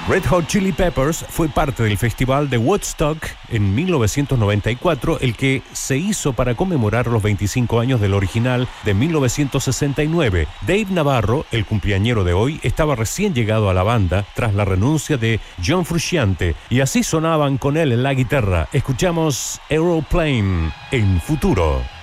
Red Hot Chili Peppers fue parte del festival de Woodstock en 1994, el que se hizo para conmemorar los 25 años del original de 1969. Dave Navarro, el cumpleañero de hoy, estaba recién llegado a la banda tras la renuncia de John Frusciante, y así sonaban con él en la guitarra. Escuchamos Aeroplane en Futuro.